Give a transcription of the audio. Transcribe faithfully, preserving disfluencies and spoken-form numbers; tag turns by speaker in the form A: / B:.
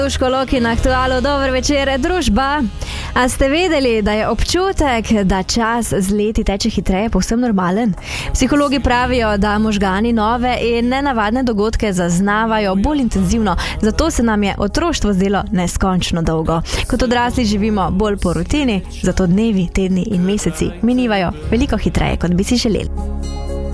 A: Duško Loki na Aktualu, dober večer, družba. A ste vedeli, da je občutek, da čas z leti teče hitreje, povsem normalen? Psihologi pravijo, da možgani nove in nenavadne dogodke zaznavajo bolj intenzivno, zato se nam je otroštvo zdelo neskončno dolgo. Kot odrasli živimo bolj po rutini, zato dnevi, tedni in meseci minivajo veliko hitreje, kot bi si želeli.